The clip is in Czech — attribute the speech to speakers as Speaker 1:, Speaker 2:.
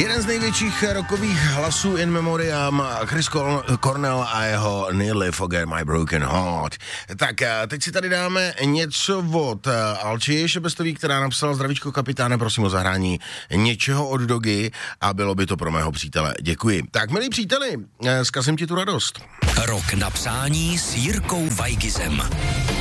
Speaker 1: Jeden z největších rockových hlasů in memoriam, Chris Cornell a jeho Nearly Forget My Broken Heart. Tak teď si tady dáme něco od Alči Šebestový, která napsala: zdravíčko kapitáne, prosím o zahrání něčeho od Dogy a bylo by to pro mého přítele. Děkuji. Tak, milí příteli, zkazím ti tu radost.
Speaker 2: Rok na přání s Jirkou Vajgizem.